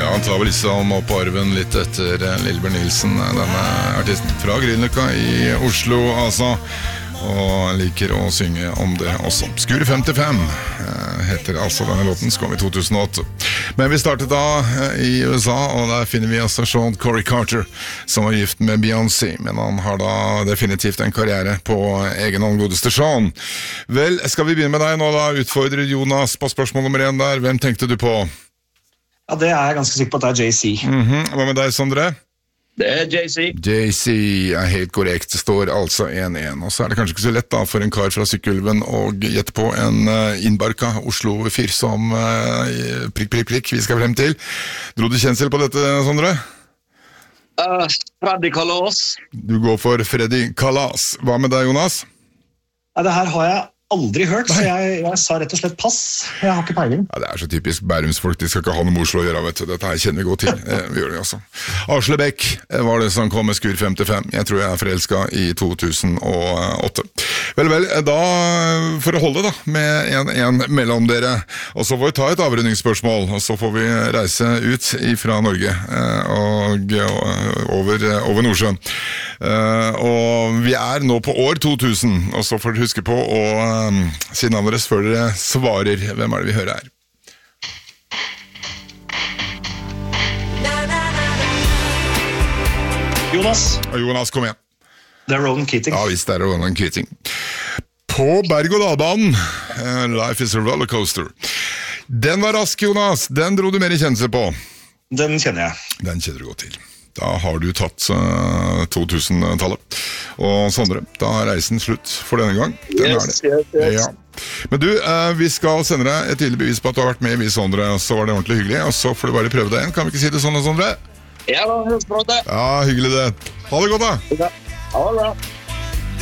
Han tar vel liksom opp arven litt etter Lillebjørn Nilsen, denne artisten fra Grünerløkka i Oslo, altså. Og liker å synge om det også. Skur 55 heter altså denne låten, så kom i 2008. Men vi startet da i USA, og der finner vi altså Sean Corey Carter, som var gift med Beyoncé, men han har da definitivt en karriere på egen hånd, godeste Sean. Vel, skal vi begynne med deg nå da, utfordrer Jonas på spørsmål nummer 1 der. Hvem tenkte du på? Ja, det er jeg ganske sikker på at det er Jay-Z. Hva med deg, Sondre? Det er Jay-Z. Jay-Z er helt korrekt, står altså 1-1. Og så er det kanskje ikke så lett da for en kar fra Sykkylven å gjette på en innbarka Oslo-fyr som prikk vi skal frem til. Dro du kjensel på dette, Sondre? Freddy Kalas. Du går for Freddy Kalas. Hva med deg, Jonas? Ja, det her har jeg aldri hørt, så jeg sa rett og slett pass. Jeg har ikke peiling. Ja, det er så typisk Bærumsfolk, de skal ikke ha noe med Oslo å gjøre, vet du. Dette her kjenner vi godt til. Vi gjør det også. Asle Beck var det som kom med Skur 55. Jeg tror jeg er forelsket i 2008. Vel, da for å holde da, med en mellom dere. Og så får vi ta et avrundingsspørsmål, og så får vi reise ut fra Norge og over Nordsjøen. Og vi er nå på år 2000, og så får dere huske på å si navnet deres før dere svarer. Hvem er det vi hører her? Jonas, kom igjen. Det er Ronan Keating. Ja, visst er det Ronan Keating. På berg-og-dal-banen, Life is a rollercoaster. Den var rask, Jonas. Den dro du mer i kjennelse på. Den kjenner jeg. Den kjenner du godt til. Da har du tatt 2000-tallet. Og Sondre, da er reisen slutt for denne gang. Den Yes. Ja. Men du, vi skal sende deg et tydelig bevis på at du har vært med i Vi, Sondre. Og så var det ordentlig hyggelig, og så får du bare prøve deg igjen. Kan vi ikke si det sånn, Sondre? Ja, det er bra det. Ja, hyggelig det. Ha det godt da. Ja, ha det bra.